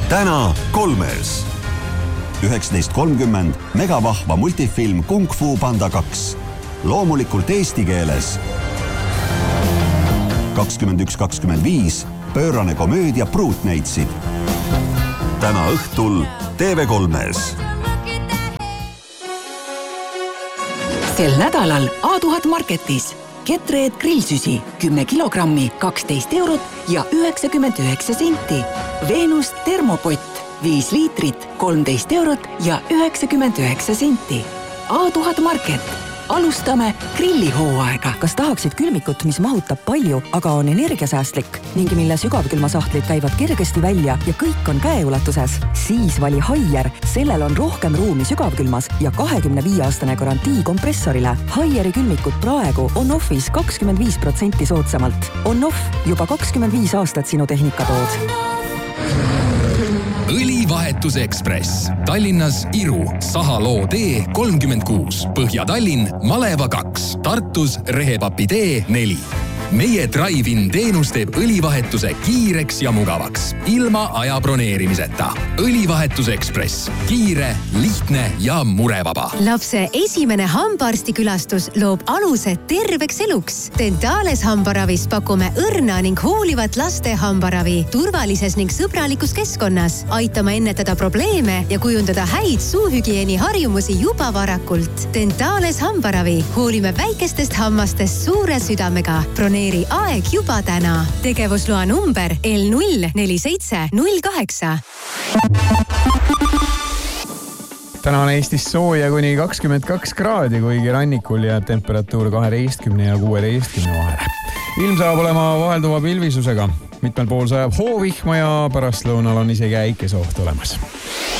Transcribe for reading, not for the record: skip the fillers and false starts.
täna kolmes. 19.30 megavahva multifilm Kung Fu Panda 2. Loomulikult eesti keeles. 21.25 pöörane komöödia Pruutneitsid. Täna õhtul TV3-s. Sel nädalal A1000 Marketis Ketreed grillsüsi 10 kilogrammi 12 eurot ja 99 senti. Venus termopott 5 liitrit 13 eurot ja 99 senti. A1000 Market. Alustame grillihooaega. Kas tahaksid külmikut, mis mahutab palju, aga on energiasäästlik ning mille sügavkülmasahtlid käivad kergesti välja ja kõik on käeulatuses? Siis vali Haier. Sellel on rohkem ruumi sügavkülmas ja 25-aastane garantii kompressorile. Haieri külmikut praegu on offis 25% soodsamalt. On off juba 25 aastat sinu tehnikatood. Õlivahetuse Ekspress. Tallinnas Iru, Sahaloo tee 36, Põhja-Tallinn, Maleva 2, Tartus Rehepapi tee 4. Meie Drive-in teenus teeb õlivahetuse kiireks ja mugavaks, ilma aja broneerimiseta. Õlivahetuse Ekspress. Kiire, lihtne ja murevaba. Lapse esimene hambaarstikülastus loob aluse terveks eluks. Dentales hambaravis pakume õrna ning hoolivat laste hambaravi turvalises ning sõbralikus keskkonnas. Aitame ennetada probleeme ja kujundada häid suuhügieeni harjumusi juba varakult. Dentales hambaravi. Hoolime väikestest hammastest suure südamega. Broneeri aeg juba täna. Tegevusloa number L04708. Täna on Eestis sooja kuni 22 kraadi, kuigi rannikul jääb temperatuur 12 ja 16 vahele. Ilm saab olema vahelduva pilvisusega. Mitmel pool sajab hoovihma ja pärastlõunal on isegi äikesoht olemas.